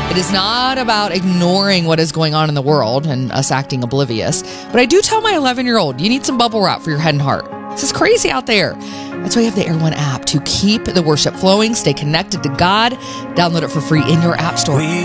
It is not about ignoring what is going on in the world and us acting oblivious. But I do tell my 11-year-old, you need some bubble wrap for your head and heart. This is crazy out there. That's why you have the Air One app to keep the worship flowing, stay connected to God. Download it for free in your app store.